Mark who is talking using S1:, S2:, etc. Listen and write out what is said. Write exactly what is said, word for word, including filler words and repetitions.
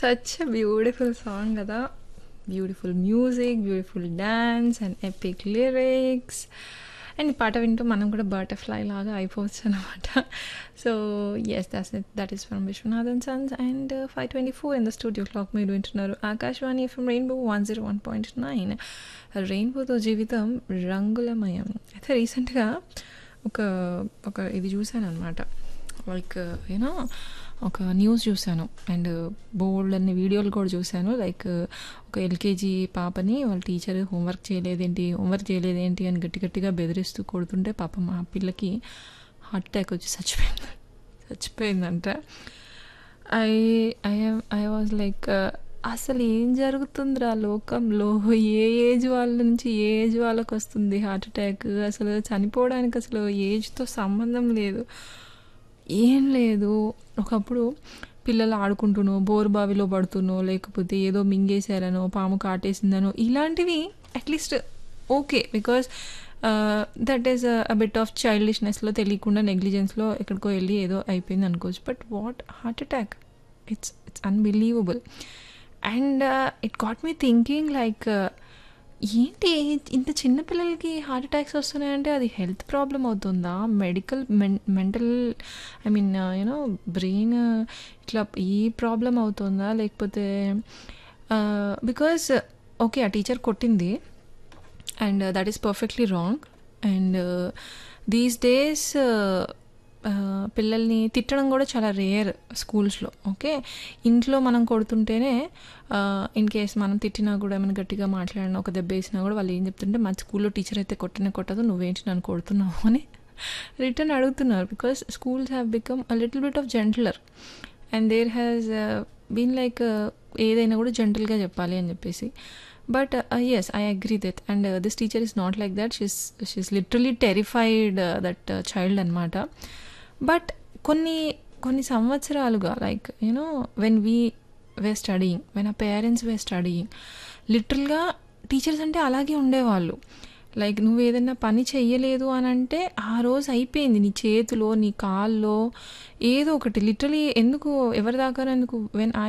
S1: Such a beautiful song కదా. Beautiful music, beautiful dance and epic lyrics. And ఈ పాట వింటూ మనం కూడా బటర్ఫ్లై లాగా అయిపోవచ్చు అనమాట. So yes that's it, that is from Viswanathan Sons. And five twenty four in the studio clock మీరు వింటున్నారు Akashvani FM rainbow one zero one point nine. రెయిన్బోతో జీవితం రంగులమయం. అయితే రీసెంట్గా ఒక ఒక ఇది చూశాను అనమాట. లైక్ యూనో ఒక న్యూస్ చూశాను అండ్ బోల్డ్ అన్ని వీడియోలు కూడా చూశాను. లైక్ ఒక ఎల్కేజీ పాపని వాళ్ళ టీచర్ హోంవర్క్ చేయలేదేంటి హోంవర్క్ చేయలేదేంటి అని గట్టి గట్టిగా బెదిరిస్తూ కొడుతుంటే పాపం ఆ పిల్లకి హార్ట్ అటాక్ వచ్చి చచ్చిపోయింది చచ్చిపోయిందంట. I I I was like అసలు ఏం జరుగుతుందిరా లోకంలో, ఏ ఏజ్ వాళ్ళ నుంచి ఏ ఏజ్ వాళ్ళకి వస్తుంది హార్ట్ అటాక్? అసలు చనిపోవడానికి అసలు ఏజ్తో సంబంధం లేదు, ఏం లేదు. ఒకప్పుడు పిల్లలు ఆడుకుంటునో బోరు బావిలో పడుతునో లేకపోతే ఏదో మింగేశారనో పాము కాటేసిందనో ఇలాంటివి at least okay, because that is a bit of చైల్డిష్నెస్లో తెలియకుండా నెగ్లిజెన్స్లో ఎక్కడికో వెళ్ళి ఏదో అయిపోయింది అనుకోవచ్చు. But what heart attack, it's it's unbelievable. And it got me thinking like ఏంటి ఇంత చిన్నపిల్లలకి హార్ట్ అటాక్స్ వస్తున్నాయంటే అది హెల్త్ ప్రాబ్లం అవుతుందా, medical men mental I mean you know brain ఇట్లా ఈ ప్రాబ్లం అవుతుందా, లేకపోతే బికాస్ ఓకే ఆ టీచర్ కొట్టింది and that is perfectly wrong. And these days పిల్లల్ని తిట్టడం కూడా చాలా రేర్ స్కూల్స్లో. ఓకే, ఇంట్లో మనం కొడుతుంటేనే ఇన్ కేస్ మనం తిట్టినా కూడా ఏమైనా గట్టిగా మాట్లాడినా ఒక దెబ్బ వేసినా కూడా వాళ్ళు ఏం చెప్తుంటే మా స్కూల్లో టీచర్ అయితే కొట్టనే కొట్టదు, నువ్వేంటి నన్ను కొడుతున్నావు అని రిటర్న్ అడుగుతున్నారు. Because schools have become a little bit of జెంటిలర్ and there has been like ఏదైనా కూడా జెంటల్గా చెప్పాలి అని చెప్పేసి. But yes I agree that and this teacher is not like that, she's she's literally terrified that child అనమాట. But కొన్ని కొన్ని సంవత్సరాలుగా like you know when we were studying, when ఆ పేరెంట్స్ వేర్ స్టడీయింగ్, లిటరల్గా టీచర్స్ అంటే అలాగే ఉండేవాళ్ళు. లైక్ నువ్వు ఏదైనా పని చెయ్యలేదు అని అంటే ఆ రోజు అయిపోయింది, నీ చేతిలో నీ కాల్లో ఏదో ఒకటి లిటరలీ ఎందుకు ఎవరి దాకా ఎందుకు వెన్ ఐ